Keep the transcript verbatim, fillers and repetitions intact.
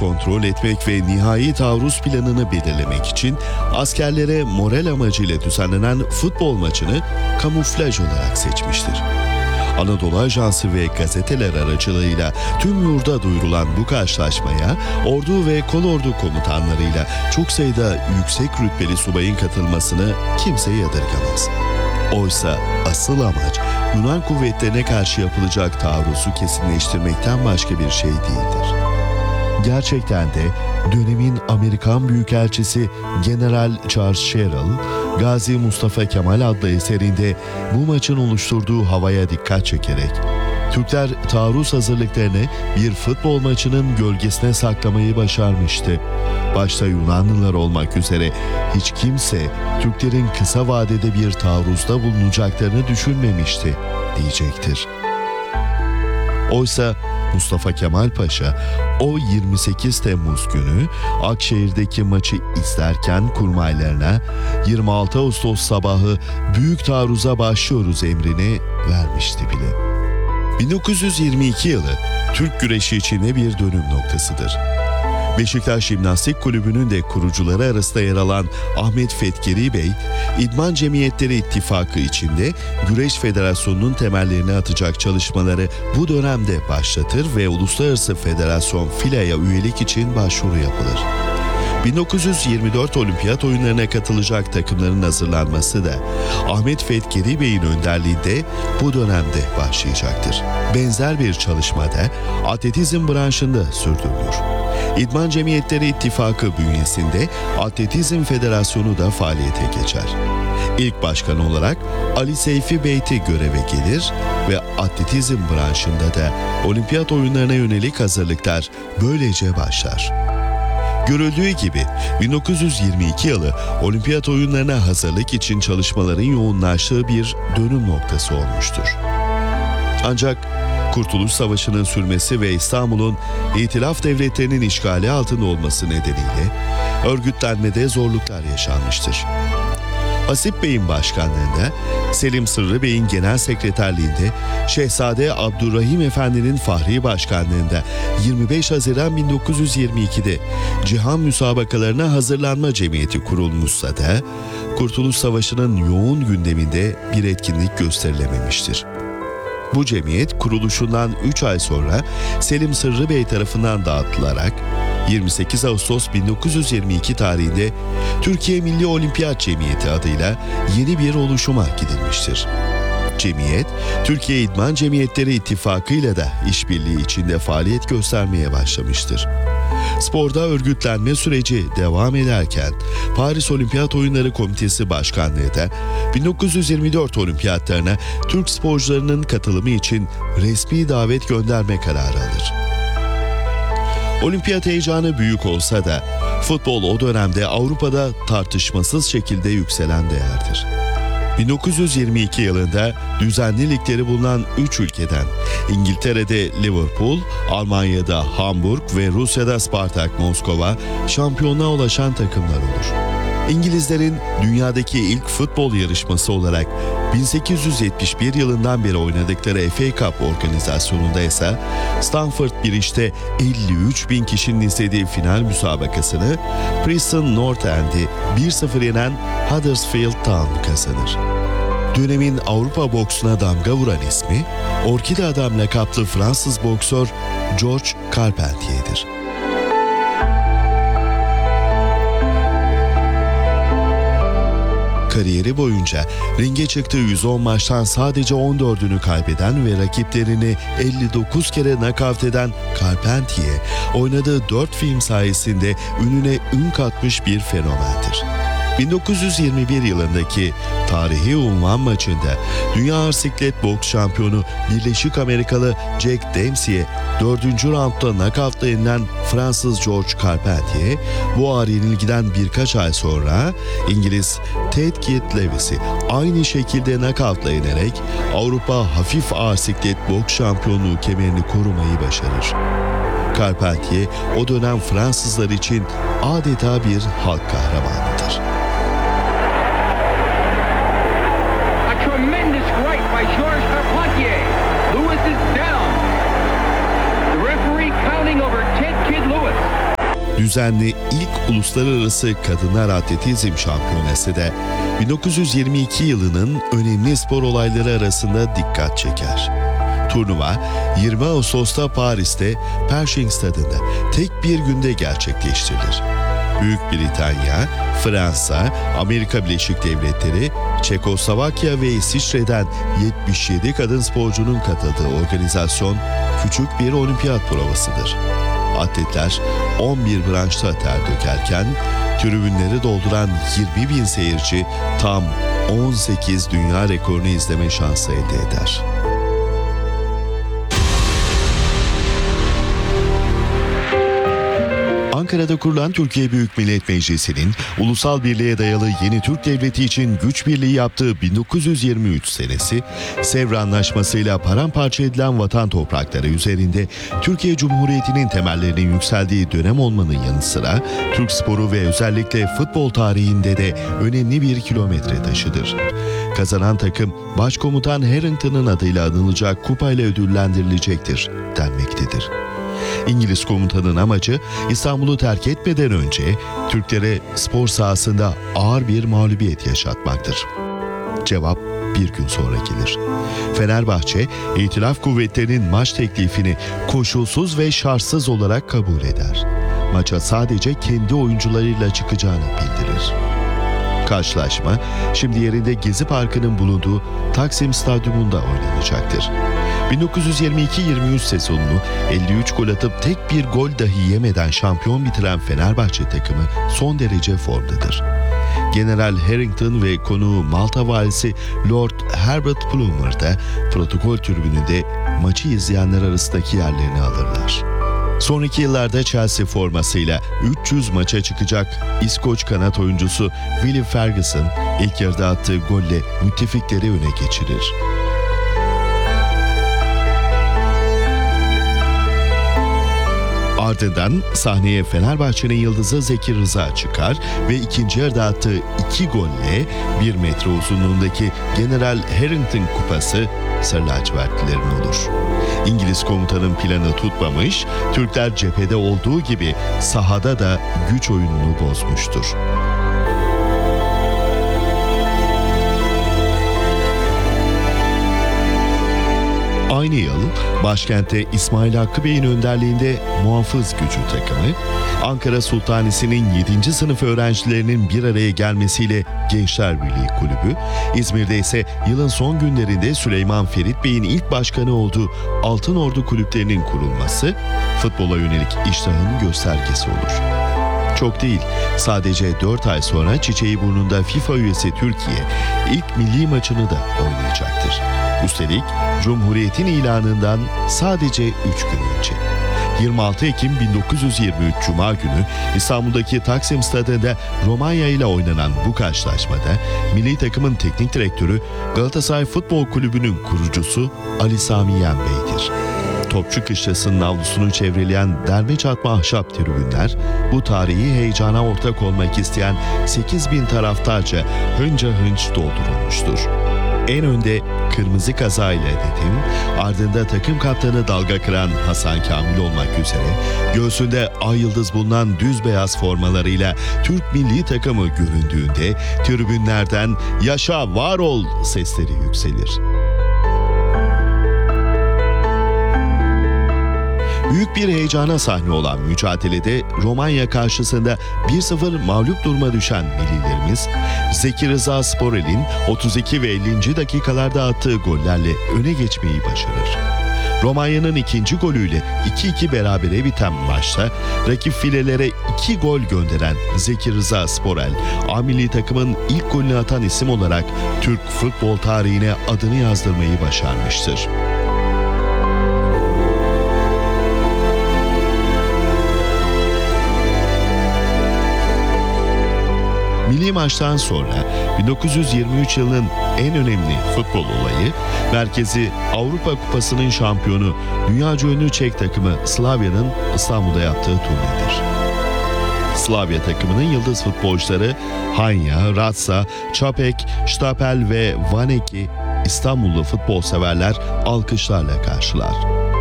kontrol etmek ve nihai taarruz planını belirlemek için askerlere moral amacıyla düzenlenen futbol maçını kamuflaj olarak seçmiştir. Anadolu Ajansı ve gazeteler aracılığıyla tüm yurda duyurulan bu karşılaşmaya ordu ve kolordu komutanlarıyla çok sayıda yüksek rütbeli subayın katılmasını kimse yadırgamaz. Oysa asıl amaç Yunan kuvvetlerine karşı yapılacak taarruzu kesinleştirmekten başka bir şey değildir. Gerçekten de dönemin Amerikan Büyükelçisi General Charles Sherrill, Gazi Mustafa Kemal adlı eserinde bu maçın oluşturduğu havaya dikkat çekerek, Türkler taarruz hazırlıklarını bir futbol maçının gölgesine saklamayı başarmıştı. Başta Yunanlılar olmak üzere hiç kimse Türklerin kısa vadede bir taarruzda bulunacaklarını düşünmemişti diyecektir. Oysa Mustafa Kemal Paşa o yirmi sekiz Temmuz günü Akşehir'deki maçı izlerken kurmaylarına yirmi altı Ağustos sabahı büyük taarruza başlıyoruz emrini vermişti bile. bin dokuz yüz yirmi iki yılı Türk güreşi içinde bir dönüm noktasıdır. Beşiktaş Jimnastik Kulübü'nün de kurucuları arasında yer alan Ahmet Fetkeri Bey, İdman Cemiyetleri İttifakı içinde Güreş Federasyonu'nun temellerini atacak çalışmaları bu dönemde başlatır ve Uluslararası Federasyon FILA'ya üyelik için başvuru yapılır. bin dokuz yüz yirmi dört Olimpiyat Oyunlarına katılacak takımların hazırlanması da Ahmet Fetkeri Bey'in önderliğinde bu dönemde başlayacaktır. Benzer bir çalışmada atletizm branşında sürdürülür. İdman Cemiyetleri İttifakı bünyesinde Atletizm Federasyonu da faaliyete geçer. İlk başkan olarak Ali Seyfi Beyti göreve gelir ve atletizm branşında da olimpiyat oyunlarına yönelik hazırlıklar böylece başlar. Görüldüğü gibi bin dokuz yüz yirmi iki yılı olimpiyat oyunlarına hazırlık için çalışmaların yoğunlaştığı bir dönüm noktası olmuştur. Ancak Kurtuluş Savaşı'nın sürmesi ve İstanbul'un İtilaf devletlerinin işgali altında olması nedeniyle örgütlenmede zorluklar yaşanmıştır. Hasip Bey'in başkanlığında, Selim Sırrı Bey'in genel sekreterliğinde, Şehzade Abdurrahim Efendi'nin fahri başkanlığında yirmi beş Haziran bin dokuz yüz yirmi ikide Cihan Müsabakalarına Hazırlanma Cemiyeti kurulmuşsa da Kurtuluş Savaşı'nın yoğun gündeminde bir etkinlik gösterilememiştir. Bu cemiyet kuruluşundan üç ay sonra Selim Sırrı Bey tarafından dağıtılarak yirmi sekiz Ağustos bin dokuz yüz yirmi iki tarihinde Türkiye Milli Olimpiyat Cemiyeti adıyla yeni bir oluşuma gidilmiştir. Cemiyet, Türkiye İdman Cemiyetleri İttifakı ile de işbirliği içinde faaliyet göstermeye başlamıştır. Sporda örgütlenme süreci devam ederken Paris Olimpiyat Oyunları Komitesi Başkanlığı da bin dokuz yüz yirmi dört olimpiyatlarına Türk sporcularının katılımı için resmi davet gönderme kararı alır. Olimpiyat heyecanı büyük olsa da futbol o dönemde Avrupa'da tartışmasız şekilde yükselen değerdir. bin dokuz yüz yirmi iki yılında düzenli ligleri bulunan üç ülkeden İngiltere'de Liverpool, Almanya'da Hamburg ve Rusya'da Spartak Moskova şampiyonluğa ulaşan takımlar olur. İngilizlerin dünyadaki ilk futbol yarışması olarak bin sekiz yüz yetmiş bir yılından beri oynadıkları F A Cup organizasyonunda ise Stamford Bridge'te elli üç bin kişinin izlediği final müsabakasını Preston North End'i bir sıfır yenen Huddersfield Town kazanır. Dönemin Avrupa boksuna damga vuran ismi, Orkide Adam lakaplı Fransız boksör Georges Carpentier'dir. Kariyeri boyunca ringe çıktığı yüz on maçtan sadece on dördünü kaybeden ve rakiplerini elli dokuz kere nakavt eden Carpentier, oynadığı dört film sayesinde ününe ün katmış bir fenomendir. bin dokuz yüz yirmi bir yılındaki tarihi unvan maçında Dünya Ağır Siklet Boks Şampiyonu Birleşik Amerikalı Jack Dempsey'e dördüncü roundda nakavtla yenilen Fransız Georges Carpentier, bu ağır yenilgiden birkaç ay sonra İngiliz Ted Kid Lewis'i aynı şekilde nakavtla yenerek Avrupa Hafif Ağır Siklet Boks Şampiyonluğu kemerini korumayı başarır. Carpentier o dönem Fransızlar için adeta bir halk kahramanıdır. By Georges Carpentier. Lewis is down. The referee counting over Ted Kid Lewis. Düzenli ilk uluslararası kadınlar atletizm şampiyonası da bin dokuz yüz yirmi iki yılının önemli spor olayları arasında dikkat çeker. Turnuva yirmi Ağustos'ta Paris'te Pershing Stadı'nda tek bir günde gerçekleştirilir. Büyük Britanya, Fransa, Amerika Birleşik Devletleri, Çekoslovakya ve İsviçre'den yetmiş yedi kadın sporcunun katıldığı organizasyon küçük bir olimpiyat provasıdır. Atletler on bir branşta ter dökerken tribünleri dolduran yirmi bin seyirci tam on sekiz dünya rekorunu izleme şansı elde eder. Ankara'da kurulan Türkiye Büyük Millet Meclisi'nin ulusal birliğe dayalı yeni Türk Devleti için güç birliği yaptığı bin dokuz yüz yirmi üç senesi, Sevr Anlaşması'yla paramparça edilen vatan toprakları üzerinde Türkiye Cumhuriyeti'nin temellerinin yükseldiği dönem olmanın yanı sıra Türk sporu ve özellikle futbol tarihinde de önemli bir kilometre taşıdır. Kazanan takım Başkomutan Harrington'ın adıyla anılacak kupayla ödüllendirilecektir denmektedir. İngiliz komutanın amacı İstanbul'u terk etmeden önce Türklere spor sahasında ağır bir mağlubiyet yaşatmaktır. Cevap bir gün sonra gelir. Fenerbahçe, İtilaf Kuvvetleri'nin maç teklifini koşulsuz ve şartsız olarak kabul eder. Maça sadece kendi oyuncularıyla çıkacağını bildirir. Karşılaşma, şimdi yerinde Gezi Parkı'nın bulunduğu Taksim Stadyumunda oynanacaktır. bin dokuz yüz yirmi iki yirmi üç sezonunu elli üç gol atıp tek bir gol dahi yemeden şampiyon bitiren Fenerbahçe takımı son derece formdadır. General Harrington ve konuğu Malta valisi Lord Herbert Plumer da protokol tribününde maçı izleyenler arasındaki yerlerini alırlar. Sonraki yıllarda Chelsea formasıyla üç yüz maça çıkacak İskoç kanat oyuncusu Willie Ferguson ilk yarıda attığı golle müttefikleri öne geçirir. Ardından sahneye Fenerbahçe'nin yıldızı Zeki Rıza çıkar ve ikinci yarıda attığı iki golle bir metre uzunluğundaki General Harrington kupası Sarı lacivertlilerin olur. İngiliz komutanın planı tutmamış, Türkler cephede olduğu gibi sahada da güç oyununu bozmuştur. Aynı yıl başkentte İsmail Hakkı Bey'in önderliğinde Muhafız Gücü takımı, Ankara Sultanisi'nin yedinci sınıf öğrencilerinin bir araya gelmesiyle Gençler Birliği Kulübü, İzmir'de ise yılın son günlerinde Süleyman Ferit Bey'in ilk başkanı olduğu Altın Ordu kulüplerinin kurulması, futbola yönelik iştahın göstergesi olur. Çok değil, sadece dört ay sonra Çiçeğiburnunda FIFA üyesi Türkiye ilk milli maçını da oynayacaktır. Üstelik Cumhuriyet'in ilanından sadece üç gün önce. yirmi altı Ekim bin dokuz yüz yirmi üç Cuma günü İstanbul'daki Taksim Stadı'nda Romanya ile oynanan bu karşılaşmada milli takımın teknik direktörü Galatasaray Futbol Kulübü'nün kurucusu Ali Sami Yen Bey'dir. Topçu Kışlası'nın avlusunu çevreleyen derme çatma ahşap tribünler, bu tarihi heyecana ortak olmak isteyen sekiz bin taraftarca hınca hınç doldurulmuştur. En önde kırmızı kazayla Nedim, ardında takım kaptanı dalga kıran Hasan Kamil olmak üzere göğsünde ay yıldız bulunan düz beyaz formalarıyla Türk milli takımı göründüğünde tribünlerden "Yaşa, var ol" sesleri yükselir. Büyük bir heyecana sahne olan mücadelede Romanya karşısında bir sıfır mağlup duruma düşen millilerimiz, Zeki Rıza Sporel'in otuz iki ve ellinci dakikalarda attığı gollerle öne geçmeyi başarır. Romanya'nın ikinci golüyle iki iki berabere biten maçta rakip filelere iki gol gönderen Zeki Rıza Sporel, A milli takımın ilk golünü atan isim olarak Türk futbol tarihine adını yazdırmayı başarmıştır. Milli maçtan sonra bin dokuz yüz yirmi üç yılının en önemli futbol olayı, merkezi Avrupa Kupası'nın şampiyonu dünyaca ünlü Çek takımı Slavya'nın İstanbul'da yaptığı turnedir. Slavya takımının yıldız futbolcuları Hanya, Ratsa, Čapek, Štapel ve Vaneki İstanbullu futbol severler alkışlarla karşılar.